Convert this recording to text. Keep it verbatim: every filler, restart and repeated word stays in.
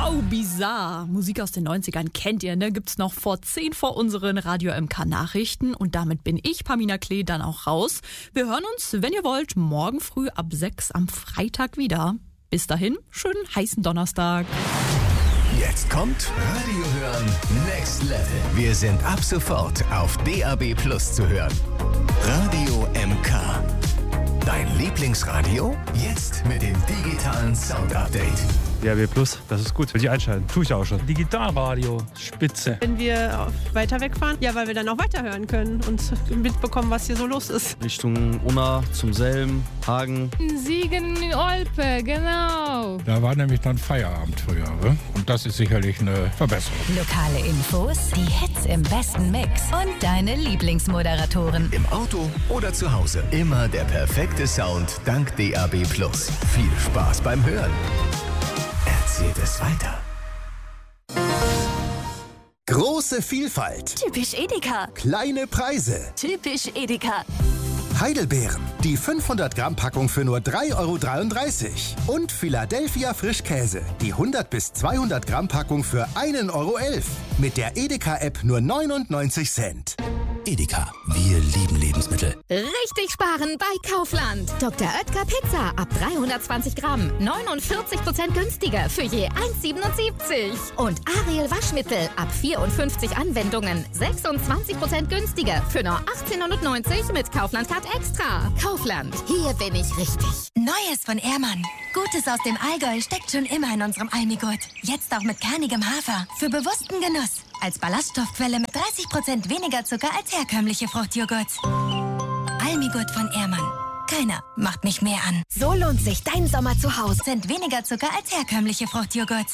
Wow, bizarr. Musik aus den neunzigern kennt ihr, ne? Gibt's noch vor zehn vor unseren Radio M K Nachrichten. Und damit bin ich, Pamina Klee, dann auch raus. Wir hören uns, wenn ihr wollt, morgen früh ab sechs am Freitag wieder. Bis dahin, schönen heißen Donnerstag. Jetzt kommt Radio Hören Next Level. Wir sind ab sofort auf D A B Plus zu hören. Radio M K. Dein Lieblingsradio? Jetzt mit dem digitalen Sound-Update. D A B Plus, das ist gut. Will ich einschalten. Tue ich auch schon. Digitalradio, spitze. Wenn wir weiter wegfahren, ja, weil wir dann auch weiterhören können und mitbekommen, was hier so los ist. Richtung Unna, zum Selm, Hagen. In Siegen, in Olpe, genau. Da war nämlich dann Feierabend früher. Ne? Und das ist sicherlich eine Verbesserung. Lokale Infos, die Hits im besten Mix und deine Lieblingsmoderatoren. Im Auto oder zu Hause. Immer der perfekte Sound dank D A B Plus. Viel Spaß beim Hören. Erzählt es weiter. Große Vielfalt. Typisch Edeka. Kleine Preise. Typisch Edeka. Heidelbeeren. Die fünfhundert Gramm Packung für nur drei Euro dreiunddreißig. Und Philadelphia Frischkäse. Die hundert bis zweihundert Gramm Packung für ein Euro elf. Mit der Edeka-App nur neunundneunzig Cent. Edeka. Wir lieben Lebensmittel. Richtig sparen bei Kaufland. Doktor Oetker Pizza ab dreihundertzwanzig Gramm. neunundvierzig Prozent günstiger für je eins Euro siebenundsiebzig. Und Ariel Waschmittel ab vierundfünfzig Anwendungen. sechsundzwanzig Prozent günstiger für nur achtzehn Euro neunzig mit Kaufland Card Extra. Kaufland. Hier bin ich richtig. Neues von Ehrmann. Gutes aus dem Allgäu steckt schon immer in unserem Almigurt. Jetzt auch mit kernigem Hafer. Für bewussten Genuss. Als Ballaststoffquelle mit dreißig Prozent weniger Zucker als herkömmliche Fruchtjoghurts. Almigurt von Ehrmann. Keiner macht mich mehr an. So lohnt sich dein Sommer zu Hause. Sind weniger Zucker als herkömmliche Fruchtjoghurts.